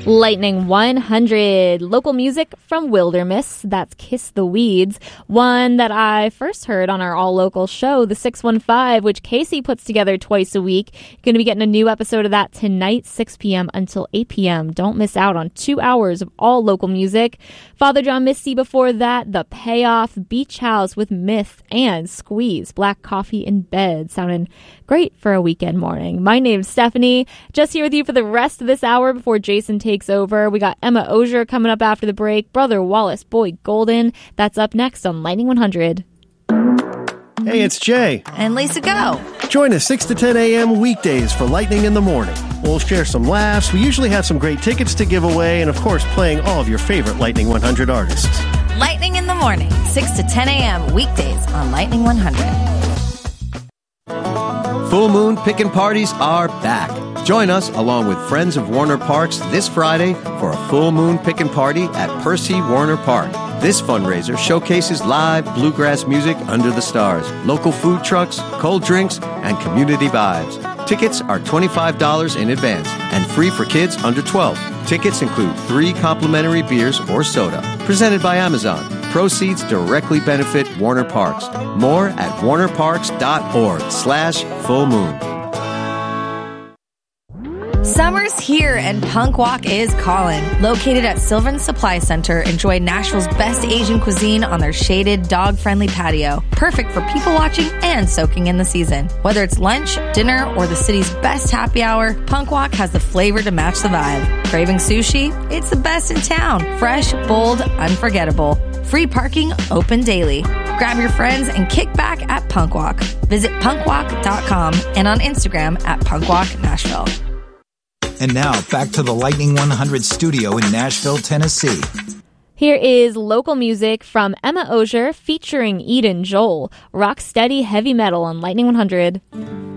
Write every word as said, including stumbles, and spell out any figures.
Lightning one hundred, local music from Wilderness. That's Kiss the Weeds, one that I first heard on our all-local show, The six one five, which Casey puts together twice a week. You're going to be getting a new episode of that tonight, six p.m. until eight p.m. Don't miss out on two hours of all local music. Father John Misty before that, The Payoff, Beach House with Myth, and Squeeze, Black Coffee in Bed. Sounding great for a weekend morning. My name's Stephanie, just here with you for the rest of this hour before Jason takes over. We got Emma Ozier coming up after the break. Brother Wallace Boyd Golden. That's up next on Lightning one hundred. Hey, it's Jay. And Lisa Go. Join us six to ten a.m. weekdays for Lightning in the Morning. We'll share some laughs. We usually have some great tickets to give away. And, of course, playing all of your favorite Lightning one hundred artists. Lightning in the Morning, six to ten a.m. weekdays on Lightning one hundred. Full Moon Pickin' Parties are back. Join us, along with friends of Warner Parks, this Friday for a Full Moon Pickin' Party at Percy Warner Park. This fundraiser showcases live bluegrass music under the stars, local food trucks, cold drinks, and community vibes. Tickets are twenty-five dollars in advance and free for kids under twelve. Tickets include three complimentary beers or soda. Presented by Amazon. Proceeds directly benefit Warner Parks. More at warnerparks.org slash full moon. Summer's here and Punk Walk is calling. Located at Sylvan Supply Center, enjoy Nashville's best Asian cuisine on their shaded, dog-friendly patio. Perfect for people watching and soaking in the season. Whether it's lunch, dinner, or the city's best happy hour, Punk Walk has the flavor to match the vibe. Craving sushi? It's the best in town. Fresh, bold, unforgettable. Free parking, open daily. Grab your friends and kick back at Punk Walk. Visit punk walk dot com and on Instagram at punkwalk nashville. And now, back to the Lightning one hundred studio in Nashville, Tennessee. Here is local music from Emma Ozier featuring Eden Joel. Rock steady heavy metal on Lightning one hundred.